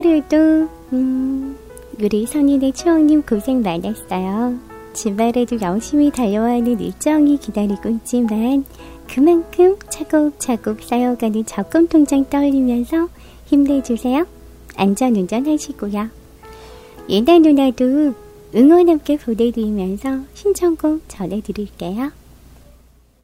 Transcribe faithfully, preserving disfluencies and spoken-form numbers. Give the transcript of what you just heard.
오늘도 음, 우리 선인의 추억님 고생 많았어요. 주말에도 열심히 달려와는 일정이 기다리고 있지만 그만큼 차곡차곡 쌓여가는 적금 통장 떠올리면서 힘내주세요. 안전운전 하시고요. 예나 누나도 응원 함께 보내드리면서 신청곡 전해드릴게요.